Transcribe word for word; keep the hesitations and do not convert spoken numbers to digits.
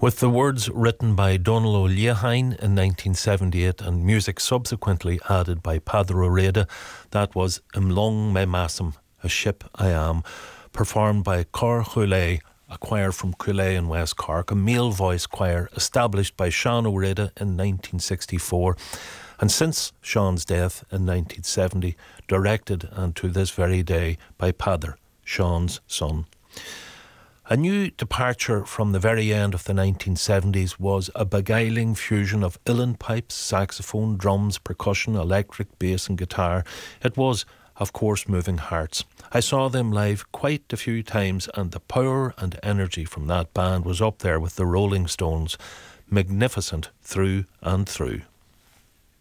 With the words written by Donal O'Leahine in nineteen seventy-eight and music subsequently added by Peadar Ó Rada, that was Imlong Me Massam, A Ship I Am, performed by Cor Chulé, a choir from Chulé in West Cork, a male voice choir established by Sean Ó Rada in nineteen sixty-four, and since Sean's death in nineteen seventy, directed and to this very day by Peadar, Sean's son. A new departure from the very end of the nineteen seventies was a beguiling fusion of uilleann pipes, saxophone, drums, percussion, electric, bass and guitar. It was, of course, Moving Hearts. I saw them live quite a few times, and the power and energy from that band was up there with the Rolling Stones. Magnificent through and through.